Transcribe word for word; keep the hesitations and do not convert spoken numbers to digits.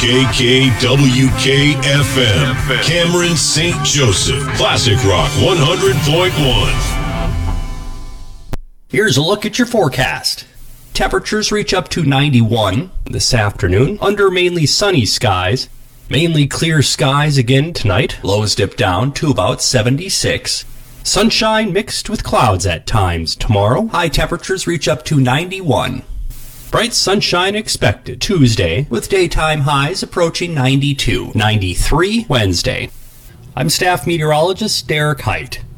K K W K F M, Cameron Saint Joseph, Classic Rock one hundred point one. Here's a look at your forecast. Temperatures reach up to ninety-one this afternoon under mainly sunny skies. Mainly clear skies again tonight. Lows dip down to about seventy-six. Sunshine mixed with clouds at times tomorrow. High temperatures reach up to ninety-one. Bright sunshine expected Tuesday with daytime highs approaching ninety-two. ninety-three Wednesday. I'm staff meteorologist Derek Height.